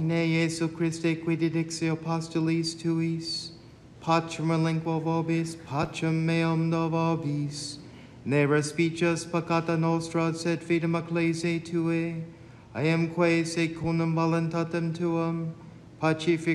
Domine Iesu Christe qui didixio postulis tuis, pacem relinquo vobis, pacem meum do vobis, ne respices peccata nostra, sed fidem ecclesiae Tue, I am quae secundum voluntatem Tuam, pacific